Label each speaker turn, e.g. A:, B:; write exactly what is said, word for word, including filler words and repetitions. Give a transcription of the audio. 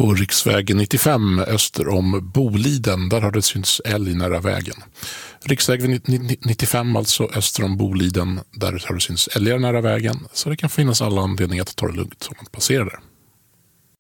A: på riksväg nittiofem öster om Boliden. Där har det synts älg nära vägen. Riksväg nittiofem alltså öster om Boliden. Där har det synts älgar nära vägen. Så det kan finnas alla anledningar att ta det lugnt om man passerar där.